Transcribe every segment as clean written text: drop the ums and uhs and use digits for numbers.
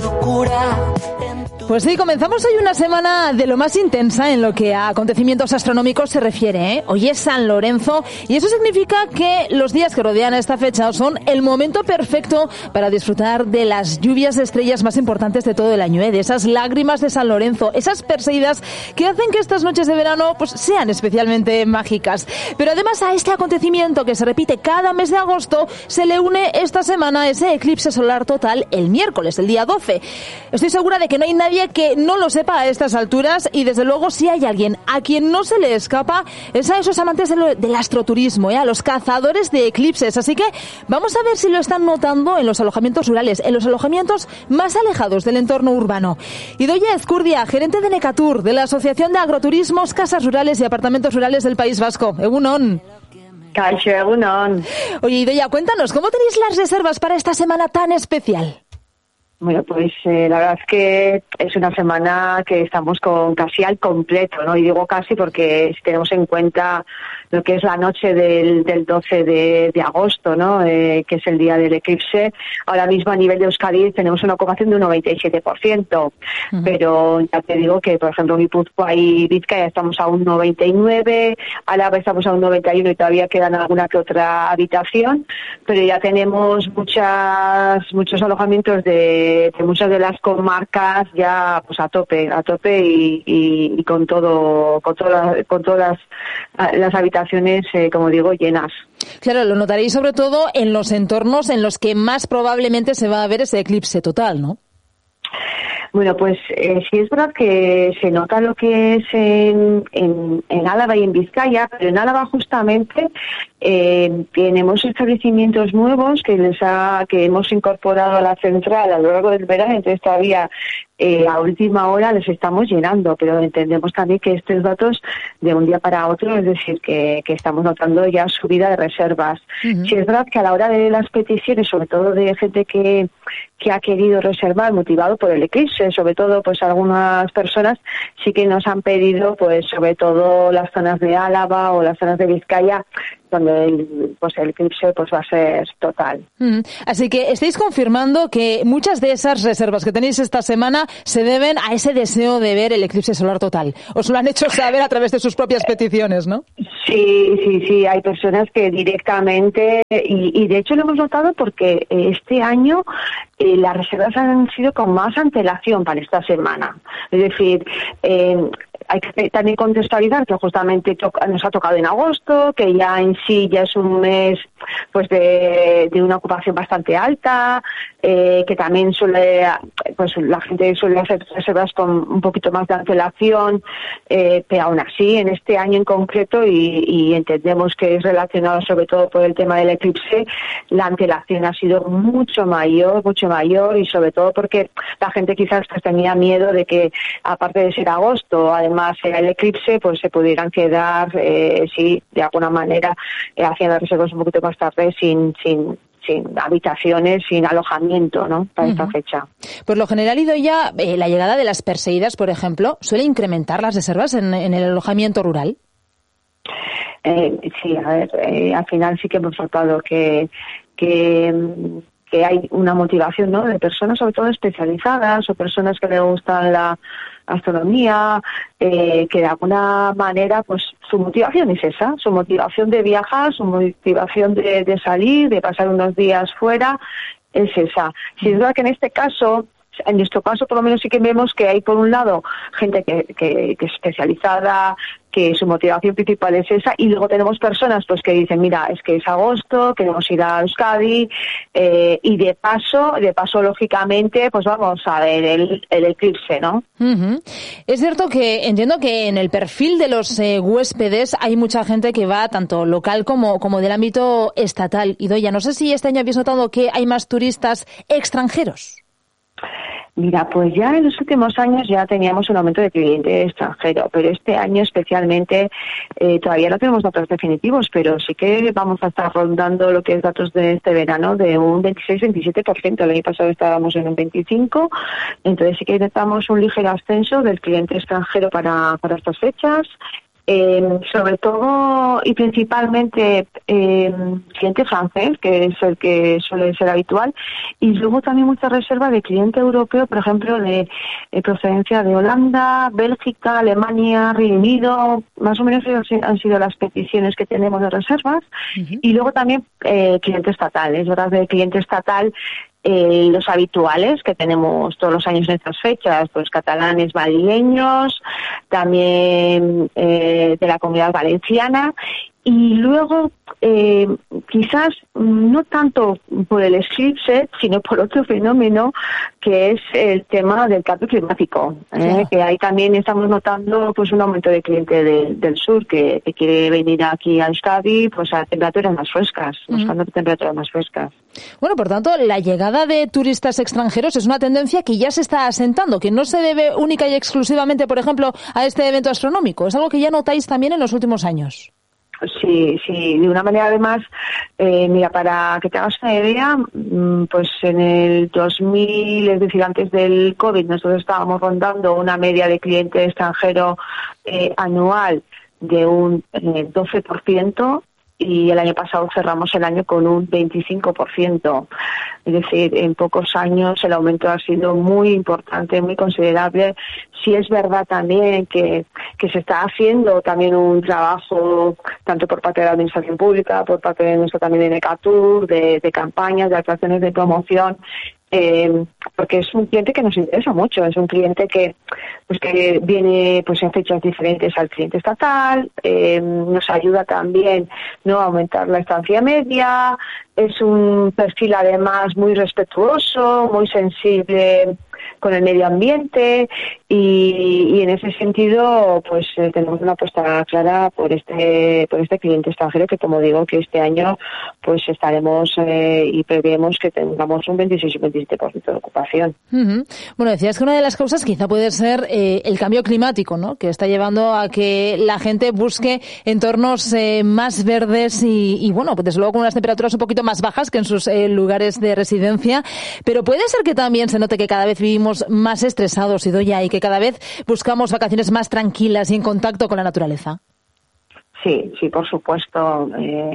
Pues sí, comenzamos hoy una semana de lo más intensa en lo que a acontecimientos astronómicos se refiere, ¿eh? Hoy es San Lorenzo y eso significa que los días que rodean esta fecha son el momento perfecto para disfrutar de las lluvias de estrellas más importantes de todo el año, ¿eh? De esas lágrimas de San Lorenzo, esas perseidas que hacen que estas noches de verano pues sean especialmente mágicas. Pero además a este acontecimiento que se repite cada mes de agosto se le une esta semana ese eclipse solar total el miércoles, el día 12. Estoy segura de que no hay nadie que no lo sepa a estas alturas y desde luego si hay alguien a quien no se le escapa es a esos amantes del astroturismo, a los cazadores de eclipses. Así que vamos a ver si lo están notando en los alojamientos rurales, en los alojamientos más alejados del entorno urbano. Idoia Ezcurdia, gerente de Necatur, de la Asociación de Agroturismos, Casas Rurales y Apartamentos Rurales del País Vasco. Egunon. Kaixo, egunon. Oye, Idoia, cuéntanos, ¿cómo tenéis las reservas para esta semana tan especial? Bueno, pues la verdad es que es una semana que estamos con casi al completo, ¿no? Y digo casi porque si tenemos en cuenta lo que es la noche del 12 de agosto, ¿no? Que es el día del eclipse, ahora mismo a nivel de Euskadi tenemos una ocupación de un 97%, pero ya te digo que, por ejemplo, en Guipúzcoa y Vizcaya estamos a un 99%, Álava estamos a un 91% y todavía quedan alguna que otra habitación, pero ya tenemos muchos alojamientos de muchas de las comarcas ya pues a tope y con todas las habitaciones como digo llenas. Claro, lo notaréis sobre todo en los entornos en los que más probablemente se va a ver ese eclipse total, ¿no? Bueno, pues sí es verdad que se nota lo que es en Álava y en Vizcaya, pero en Álava justamente tenemos establecimientos nuevos que hemos incorporado a la central a lo largo del verano, entonces todavía a última hora les estamos llenando, pero entendemos también que estos datos de un día para otro, es decir, que estamos notando ya subida de reservas. Sí es verdad que a la hora de las peticiones, sobre todo de gente que ha querido reservar motivado por el eclipse, sobre todo pues algunas personas sí que nos han pedido pues sobre todo las zonas de Álava o las zonas de Vizcaya donde el eclipse pues va a ser total. Así que estáis confirmando que muchas de esas reservas que tenéis esta semana se deben a ese deseo de ver el eclipse solar total. Os lo han hecho saber a través de sus propias peticiones, ¿no? Sí, hay personas que directamente, y de hecho lo hemos notado porque este año las reservas han sido con más antelación para esta semana. Es decir, hay que también contextualizar que justamente nos ha tocado en agosto, que ya en sí ya es un mes pues de una ocupación bastante alta, que también la gente suele hacer reservas con un poquito más de antelación, pero aún así en este año en concreto y entendemos que es relacionado sobre todo por el tema del eclipse, la antelación ha sido mucho mayor y sobre todo porque la gente quizás pues tenía miedo de que aparte de ser agosto, además era el eclipse, pues se pudieran quedar de alguna manera haciendo reservas un poquito más tarde sin habitaciones, sin alojamiento, ¿no? Para esta fecha. Por lo general, Idoia, la llegada de las perseidas, por ejemplo, ¿suele incrementar las reservas en el alojamiento rural? Sí, a ver, al final sí que hemos notado que hay una motivación, ¿no? De personas sobre todo especializadas o personas que les gustan la astronomía, que de alguna manera pues su motivación es esa, su motivación de viajar, su motivación de salir, de pasar unos días fuera, es esa. Si es verdad que en nuestro caso por lo menos sí que vemos que hay por un lado gente que es especializada, que su motivación principal es esa, y luego tenemos personas pues que dicen, mira, es que es agosto, queremos ir a Euskadi, y de paso lógicamente pues vamos a ver el eclipse, ¿no? Es cierto que entiendo que en el perfil de los huéspedes hay mucha gente que va tanto local como del ámbito estatal. Idoia, no sé si este año habéis notado que hay más turistas extranjeros. Mira, pues ya en los últimos años ya teníamos un aumento de cliente extranjero, pero este año especialmente todavía no tenemos datos definitivos, pero sí que vamos a estar rondando lo que es datos de este verano de un 26-27%. El año pasado estábamos en un 25%, entonces sí que notamos un ligero ascenso del cliente extranjero para estas fechas. sobre todo y principalmente cliente francés, que es el que suele ser habitual, y luego también mucha reserva de cliente europeo, por ejemplo, de procedencia de Holanda, Bélgica, Alemania, Reino Unido. Más o menos han sido las peticiones que tenemos de reservas. Uh-huh. Y luego también cliente estatal. Es verdad, de cliente estatal, los habituales que tenemos todos los años en estas fechas, pues catalanes, madrileños, también de la Comunidad Valenciana, y luego quizás no tanto por el eclipse, sino por otro fenómeno que es el tema del cambio climático, claro. Que ahí también estamos notando pues un aumento de cliente del sur que quiere venir aquí a Euskadi pues a temperaturas más frescas, buscando temperaturas más frescas. Bueno, por tanto, la llegada de turistas extranjeros es una tendencia que ya se está asentando, que no se debe única y exclusivamente, por ejemplo, a este evento astronómico. Es algo que ya notáis también en los últimos años. Sí, de una manera además, mira, para que te hagas una idea, pues en el 2000, es decir, antes del COVID, nosotros estábamos rondando una media de cliente extranjero anual de un 12%, y el año pasado cerramos el año con un 25%. Es decir, en pocos años el aumento ha sido muy importante, muy considerable. Sí es verdad también que se está haciendo también un trabajo tanto por parte de la Administración Pública, por parte de nuestro también de Necatur, de campañas, de actuaciones de promoción, porque es un cliente que nos interesa mucho, es un cliente que viene pues en fechas diferentes al cliente estatal, nos ayuda también no a aumentar la estancia media, es un perfil además muy respetuoso, muy sensible con el medio ambiente y en ese sentido pues tenemos una apuesta clara por este cliente extranjero que, como digo, que este año pues estaremos y prevemos que tengamos un 26 o 27% de ocupación. Uh-huh. Bueno, decías que una de las causas quizá puede ser el cambio climático, ¿no? Que está llevando a que la gente busque entornos más verdes y bueno, pues desde luego con unas temperaturas un poquito más bajas que en sus lugares de residencia, pero puede ser que también se note que cada vez vivimos más estresados, Idoia, y que cada vez buscamos vacaciones más tranquilas y en contacto con la naturaleza. Sí, por supuesto.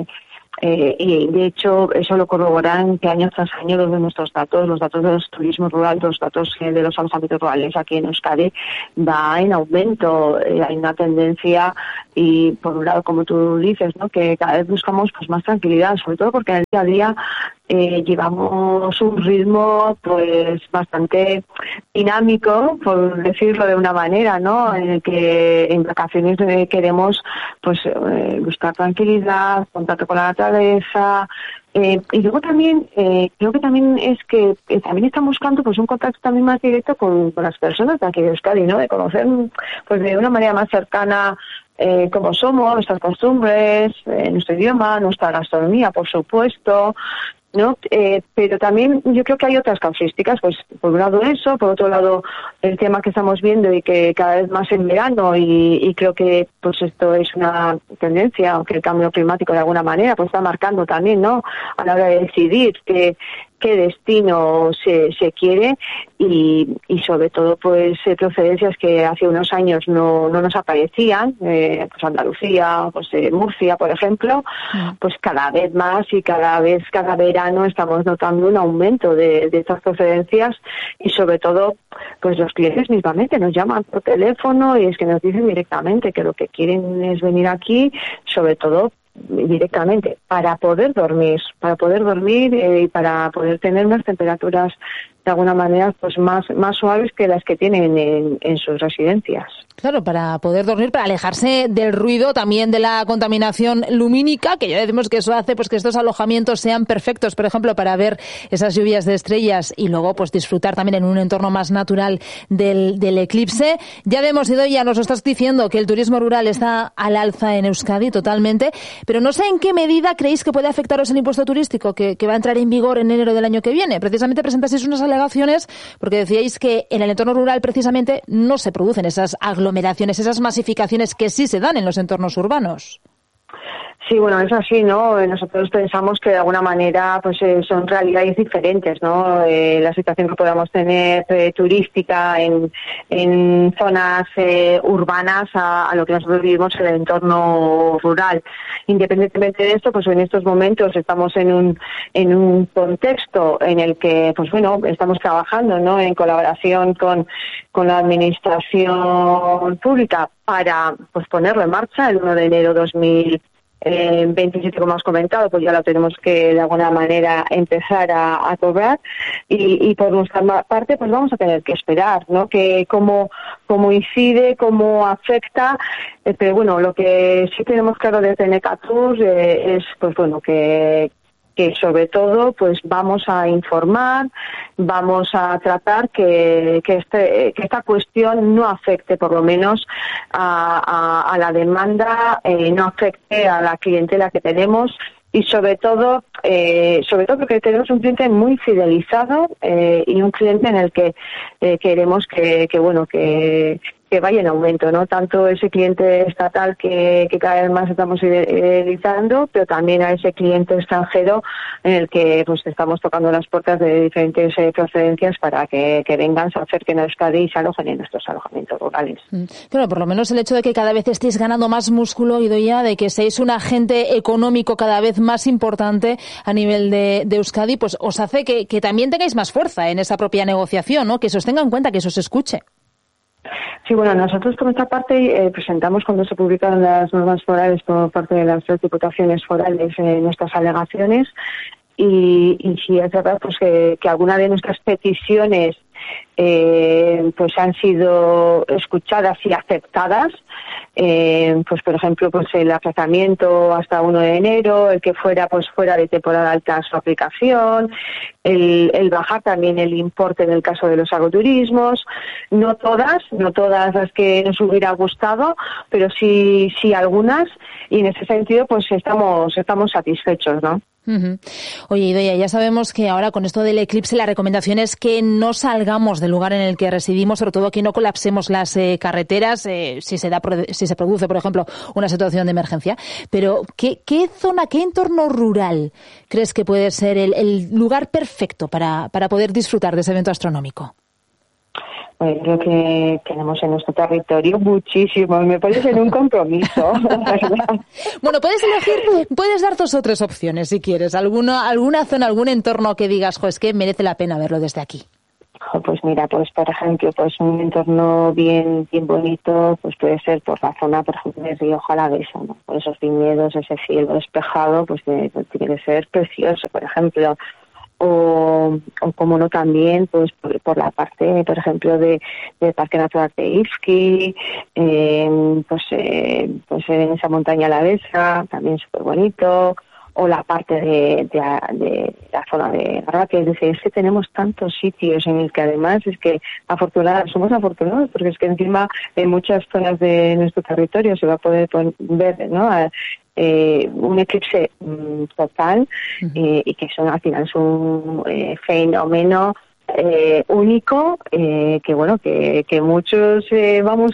Y de hecho eso lo corroboran que año tras año los de nuestros datos, los datos de los turismos rurales, los datos de los alojamientos rurales aquí en Euskadi va en aumento. Hay una tendencia y por un lado, como tú dices, ¿no?, que cada vez buscamos pues más tranquilidad, sobre todo porque en el día a día llevamos un ritmo pues bastante dinámico, por decirlo de una manera, ¿no?, en el que en vacaciones queremos pues buscar tranquilidad, contacto con la naturaleza, y luego también creo que también es que también están buscando pues un contacto también más directo con las personas de aquí de Euskadi, ¿no?, de conocer pues de una manera más cercana cómo somos, nuestras costumbres, nuestro idioma, nuestra gastronomía, por supuesto, ¿no? Pero también yo creo que hay otras casuísticas, pues por un lado eso, por otro lado el tema que estamos viendo y que cada vez más en verano y creo que pues esto es una tendencia, aunque el cambio climático de alguna manera pues está marcando también, ¿no?, a la hora de decidir qué destino se quiere y sobre todo pues procedencias que hace unos años no nos aparecían, pues Andalucía, pues Murcia, por ejemplo, pues cada vez más y cada verano estamos notando un aumento de estas procedencias y sobre todo pues los clientes mismamente nos llaman por teléfono y es que nos dicen directamente que lo que quieren es venir aquí, sobre todo directamente para poder dormir y para poder tener unas temperaturas de alguna manera pues más suaves que las que tienen en sus residencias. Claro, para poder dormir, para alejarse del ruido, también de la contaminación lumínica, que ya decimos que eso hace pues que estos alojamientos sean perfectos, por ejemplo, para ver esas lluvias de estrellas y luego pues disfrutar también en un entorno más natural del eclipse. Ya vemos, Idoia, nos lo estás diciendo, que el turismo rural está al alza en Euskadi totalmente, pero no sé en qué medida creéis que puede afectaros el impuesto turístico que va a entrar en vigor en enero del año que viene. Precisamente presentasteis unas alegaciones porque decíais que en el entorno rural precisamente no se producen esas aglomeraciones, esas masificaciones que sí se dan en los entornos urbanos. Sí, bueno, es así, ¿no? Nosotros pensamos que de alguna manera pues son realidades diferentes, ¿no? La situación que podamos tener turística en zonas urbanas a lo que nosotros vivimos en el entorno rural. Independientemente de esto, pues en estos momentos estamos en un contexto en el que, pues bueno, estamos trabajando, ¿no? En colaboración con la administración pública para pues ponerlo en marcha el 1 de enero 2027, como has comentado, pues ya lo tenemos que de alguna manera empezar a cobrar y por nuestra parte pues vamos a tener que esperar, ¿no? Que cómo incide, cómo afecta, pero bueno, lo que sí tenemos claro desde Necatur es pues bueno que sobre todo pues vamos a informar, vamos a tratar que esta cuestión no afecte por lo menos a la demanda, no afecte a la clientela que tenemos y sobre todo porque tenemos un cliente muy fidelizado y un cliente en el que queremos que vaya en aumento, ¿no? Tanto ese cliente estatal que cada vez más estamos fidelizando, pero también a ese cliente extranjero en el que pues estamos tocando las puertas de diferentes procedencias para que vengan, se acerquen a Euskadi y se alojen en nuestros alojamientos rurales. Bueno, por lo menos el hecho de que cada vez estéis ganando más músculo, Idoia, de que seáis un agente económico cada vez más importante a nivel de Euskadi, pues os hace que también tengáis más fuerza en esa propia negociación, ¿no? Que se os tenga en cuenta, que se os escuche. Sí, bueno, nosotros por nuestra parte presentamos cuando se publicaron las normas forales por parte de las tres diputaciones forales nuestras alegaciones y sí es verdad pues que alguna de nuestras peticiones pues han sido escuchadas y aceptadas. Pues por ejemplo pues el aplazamiento hasta 1 de enero, el que fuera de temporada alta su aplicación, el bajar también el importe en el caso de los agroturismos, no todas las que nos hubiera gustado, pero sí algunas, y en ese sentido pues estamos satisfechos, ¿no? Uh-huh. Oye, Idoia, ya sabemos que ahora con esto del eclipse la recomendación es que no salgamos del lugar en el que residimos, sobre todo que no colapsemos las carreteras si se produce, por ejemplo, una situación de emergencia. Pero ¿qué entorno rural crees que puede ser el lugar perfecto para poder disfrutar de ese evento astronómico? Pues creo que tenemos en nuestro territorio muchísimo. Me pones en un compromiso. Bueno, puedes dar 2 o 3 opciones si quieres. Alguna zona, algún entorno que digas, es que merece la pena verlo desde aquí. Pues mira, pues por ejemplo, pues un entorno bien bonito, pues puede ser por la zona, por ejemplo, de Rioja Alavesa, ¿no? Por esos viñedos, ese cielo despejado, pues tiene que ser precioso, por ejemplo. O como no también pues por la parte por ejemplo del Parque Natural de Ifki, pues en esa montaña alavesa también súper bonito, o la parte de la zona de Garratia. Es decir, es que tenemos tantos sitios en el que además es que somos afortunados porque es que encima en muchas zonas de nuestro territorio se va a poder ver, ¿no? Un eclipse total y que al final es un fenómeno único que muchos vamos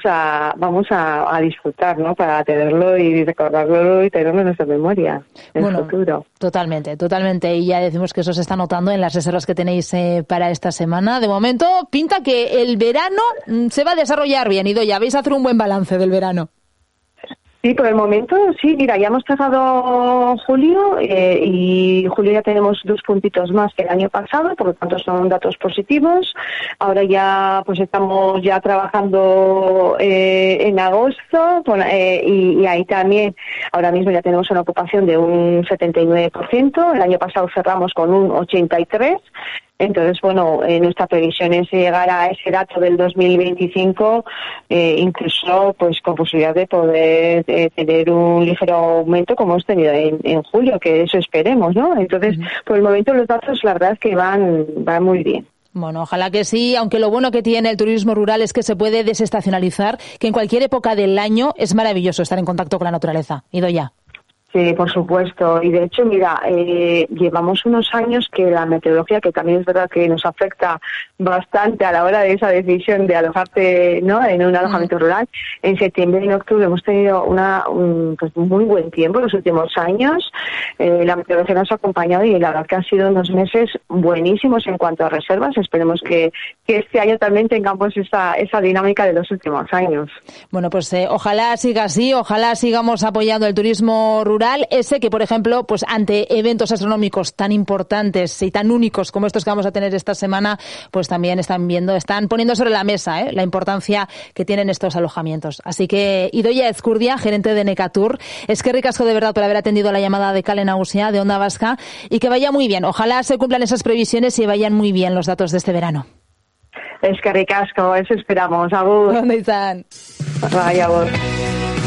a disfrutar, ¿no? Para tenerlo y recordarlo y tenerlo en nuestra memoria en el futuro. Totalmente, y ya decimos que eso se está notando en las reservas que tenéis para esta semana. De momento pinta que el verano se va a desarrollar bien, Idoia, vais a hacer un buen balance del verano. Sí, por el momento, sí, mira, ya hemos cerrado julio y julio ya tenemos 2 puntitos más que el año pasado, por lo tanto son datos positivos. Ahora ya pues estamos ya trabajando en agosto y ahí también ahora mismo ya tenemos una ocupación de un 79%, el año pasado cerramos con un 83%. Entonces, bueno, nuestra previsión es llegar a ese dato del 2025, incluso pues con posibilidad de poder tener un ligero aumento como hemos tenido en julio, que eso esperemos, ¿no? Entonces, por el momento los datos la verdad es que van muy bien. Bueno, ojalá que sí, aunque lo bueno que tiene el turismo rural es que se puede desestacionalizar, que en cualquier época del año es maravilloso estar en contacto con la naturaleza. Idoia. Sí, por supuesto. Y de hecho, mira, llevamos unos años que la meteorología, que también es verdad que nos afecta bastante a la hora de esa decisión de alojarte, ¿no?, en un alojamiento rural, en septiembre y en octubre hemos tenido pues muy buen tiempo en los últimos años. La meteorología nos ha acompañado y la verdad que han sido unos meses buenísimos en cuanto a reservas. Esperemos que este año también tengamos esa dinámica de los últimos años. Bueno, pues ojalá siga así, ojalá sigamos apoyando el turismo rural, ese que, por ejemplo, pues ante eventos astronómicos tan importantes y tan únicos como estos que vamos a tener esta semana, pues también están poniendo sobre la mesa la importancia que tienen estos alojamientos. Así que Idoia Ezcurdia, gerente de Necatur, eskerrik asko de verdad por haber atendido la llamada de Kale Nagusia de Onda Vasca y que vaya muy bien. Ojalá se cumplan esas previsiones y vayan muy bien los datos de este verano. Eskerrik asko, eso esperamos. Agur. ¿Dónde están? Bai, agur.